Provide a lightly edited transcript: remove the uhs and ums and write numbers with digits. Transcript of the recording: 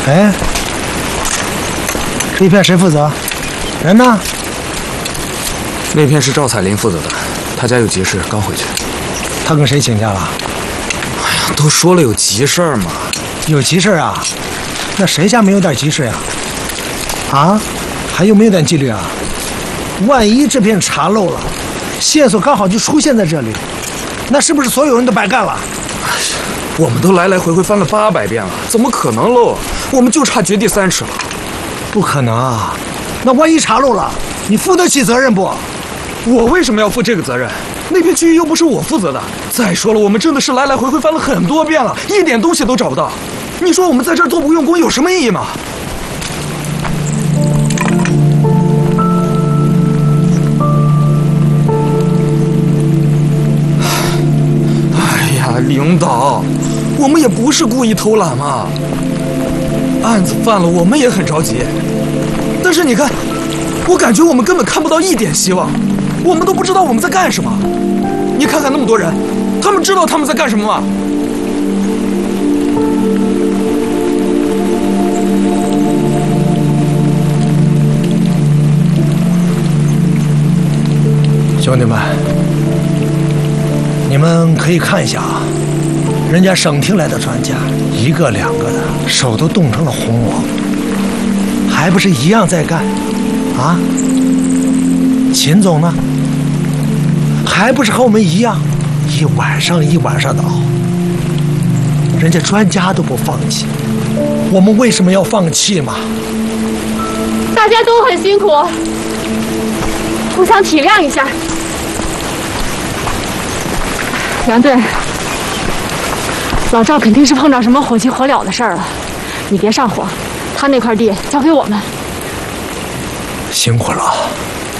哎，这片谁负责？人呢？ 那片是赵彩玲负责的，她家有急事，刚回去。 他跟谁请假了？ 哎呀，都说了有急事儿嘛。 有急事啊？那谁家没有点急事呀？啊？还有没有点纪律啊？万一这片查漏了，线索刚好就出现在这里，那是不是所有人都白干了？ 哎呀，我们都来来回回翻了800遍了，怎么可能漏？我们就差掘地3尺了。 不可能啊！那万一查漏了，你负得起责任不？ 我为什么要负这个责任？那片区域又不是我负责的。再说了，我们真的是来来回回翻了很多遍了，一点东西都找不到。你说我们在这儿做不用功有什么意义吗？哎呀，领导，我们也不是故意偷懒嘛。案子犯了，我们也很着急。但是你看，我感觉我们根本看不到一点希望，我们都不知道我们在干什么。你看看那么多人，他们知道他们在干什么吗？ 兄弟们，你们可以看一下啊，人家省厅来的专家，一个两个的，手都冻成了红萝卜，还不是一样在干啊？秦总呢，还不是和我们一样，一晚上一晚上的熬。人家专家都不放弃，我们为什么要放弃嘛？ 大家都很辛苦，互相体谅一下。杨队，老赵肯定是碰到什么火急火燎的事儿了，你别上火，他那块地交给我们。 辛苦了。